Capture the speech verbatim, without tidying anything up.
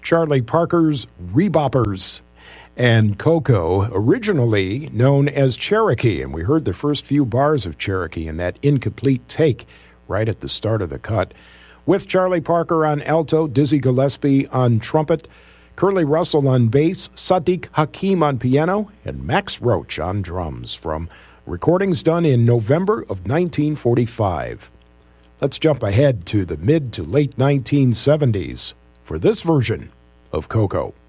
Charlie Parker's Reboppers, and Coco, originally known as Cherokee. And we heard the first few bars of Cherokee in that incomplete take right at the start of the cut. With Charlie Parker on alto, Dizzy Gillespie on trumpet, Curly Russell on bass, Sadiq Hakim on piano, and Max Roach on drums from recordings done in November of nineteen forty-five. Let's jump ahead to the mid to late nineteen seventies for this version of Coco.